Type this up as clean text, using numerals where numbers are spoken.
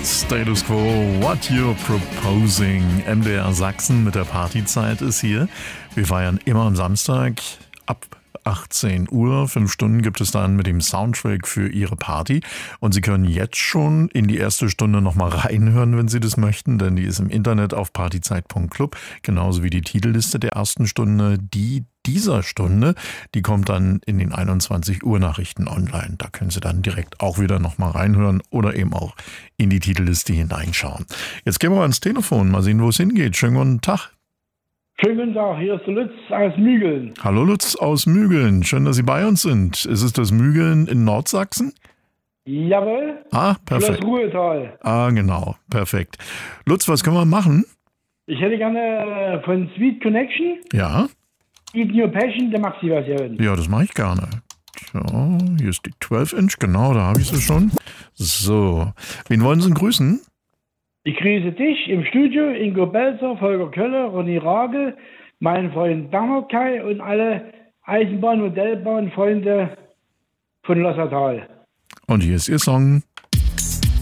Status Quo, what you're proposing. MDR Sachsen mit der Partyzeit ist hier. Wir feiern immer am Samstag ab 18 Uhr. 5 Stunden gibt es dann mit dem Soundtrack für Ihre Party. Und Sie können jetzt schon in die erste Stunde nochmal reinhören, wenn Sie das möchten, denn die ist im Internet auf partyzeit.club, genauso wie die Titelliste der ersten Stunde. Dieser Stunde, die kommt dann in den 21 Uhr Nachrichten online. Da können Sie dann direkt auch wieder nochmal reinhören oder eben auch in die Titelliste hineinschauen. Jetzt gehen wir mal ans Telefon, mal sehen, wo es hingeht. Schönen guten Tag. Schönen guten Tag, hier ist der Lutz aus Mügeln. Hallo Lutz aus Mügeln, schön, dass Sie bei uns sind. Ist es das Mügeln in Nordsachsen? Jawohl. Ah, perfekt. Schloss Ruhetal. Ah, genau, perfekt. Lutz, was können wir machen? Ich hätte gerne von Sweet Connection Ja? Eat Your Passion, der Maxi-Version. Ja, das mache ich gerne. So, hier ist die 12-Inch, genau, da habe ich sie schon. So, wen wollen Sie denn grüßen? Ich grüße dich im Studio, Ingo Belzer, Volker Köller, Ronny Ragel, meinen Freund Bernhard Kai und alle Eisenbahn- und Modellbahnfreunde von Lossertal. Und hier ist Ihr Song.